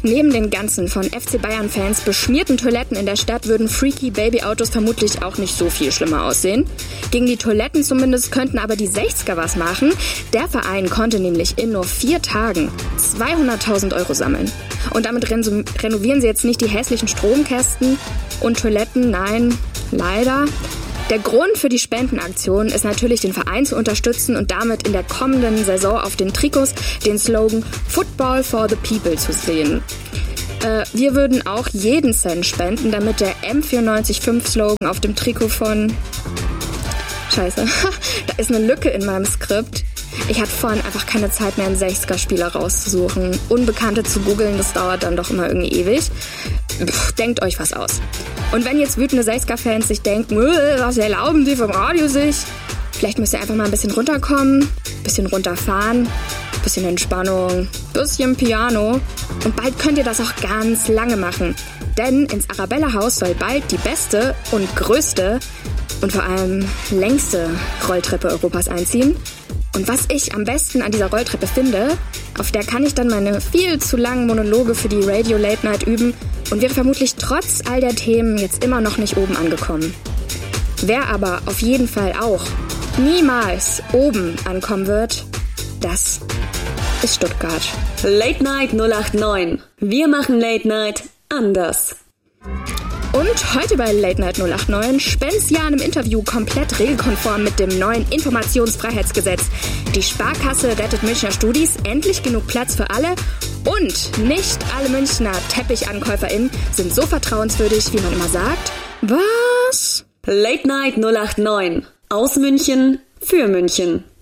Neben den ganzen von FC Bayern-Fans beschmierten Toiletten in der Stadt würden freaky Babyautos vermutlich auch nicht so viel schlimmer aussehen. Gegen die Toiletten zumindest könnten aber die 60er was machen. Der Verein konnte nämlich in nur 4 Tagen 200.000 Euro sammeln. Und damit renovieren sie jetzt nicht die hässlichen Stromkästen und Toiletten, nein, leider. Der Grund für die Spendenaktion ist natürlich, den Verein zu unterstützen und damit in der kommenden Saison auf den Trikots den Slogan Football for the People zu sehen. Wir würden auch jeden Cent spenden, damit der M945-Slogan auf dem Trikot von... Scheiße, da ist eine Lücke in meinem Skript. Ich hatte vorhin einfach keine Zeit mehr, einen 60er-Spieler rauszusuchen. Unbekannte zu googeln, das dauert dann doch immer irgendwie ewig. Denkt euch was aus. Und wenn jetzt wütende 60er-Fans sich denken, was erlauben sie vom Radio sich? Vielleicht müsst ihr einfach mal ein bisschen runterkommen, ein bisschen runterfahren, ein bisschen Entspannung, ein bisschen Piano. Und bald könnt ihr das auch ganz lange machen. Denn ins Arabella-Haus soll bald die beste und größte und vor allem längste Rolltreppe Europas einziehen. Und was ich am besten an dieser Rolltreppe finde, auf der kann ich dann meine viel zu langen Monologe für die Radio Late Night üben und wäre vermutlich trotz all der Themen jetzt immer noch nicht oben angekommen. Wer aber auf jeden Fall auch niemals oben ankommen wird, das ist Stuttgart. Late Night 089. Wir machen Late Night anders. Und heute bei Late Night 089 Spenzian im Interview komplett regelkonform mit dem neuen Informationsfreiheitsgesetz. Die Sparkasse rettet Münchner Studis, endlich genug Platz für alle und nicht alle Münchner TeppichankäuferInnen sind so vertrauenswürdig, wie man immer sagt. Was? Late Night 089. Aus München für München.